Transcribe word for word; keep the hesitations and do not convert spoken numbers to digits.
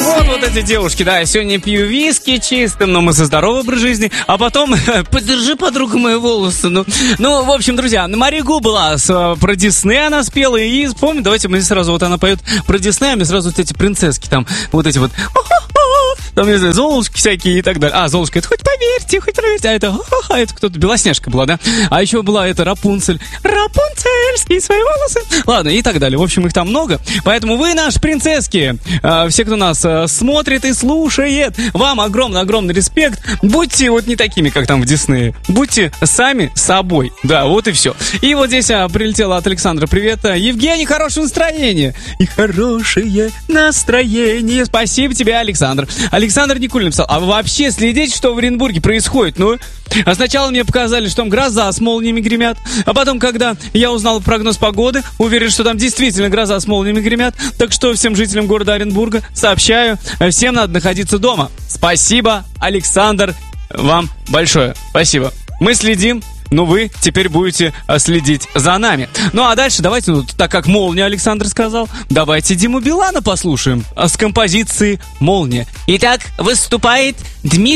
Вот, вот эти девушки, да, я сегодня пью виски чистым, но мы за здоровый образ жизни, а потом, подержи, подруга, мои волосы, ну, ну, в общем, друзья, Мария Гу была, с, про Дисней она спела, и, помните, давайте мы сразу, вот она поет про Дисней, а мне сразу вот эти принцесски там, вот эти вот, там, не знаю, Золушки всякие и так далее. А, Золушка, это хоть поверьте, хоть проверьте, а это, ха-ха, это кто-то, Белоснежка была, да? А еще была это Рапунцель, Рапунцельские свои волосы. Ладно, и так далее. В общем, их там много. Поэтому вы, наши принцесски, э, все, кто нас э, смотрит и слушает, вам огромный-огромный респект. Будьте вот не такими, как там в Диснее. Будьте сами собой. Да, вот и все. И вот здесь а, прилетело от Александра привет. Евгений, хорошее настроение. И хорошее настроение. Спасибо тебе, Александр. Александр Никулин написал, а вы вообще следите, что в Оренбурге происходит? Ну, а сначала мне показали, что там гроза с молниями гремят, а потом, когда я узнал прогноз погоды, уверен, что там действительно гроза с молниями гремят. Так что всем жителям города Оренбурга сообщаю, всем надо находиться дома. Спасибо, Александр, вам большое. Спасибо. Мы следим. Но вы теперь будете следить за нами. Ну а дальше давайте, ну, так как «Молния» Александр сказал, давайте Диму Билана послушаем с композиции «Молния». Итак, выступает Дмитрий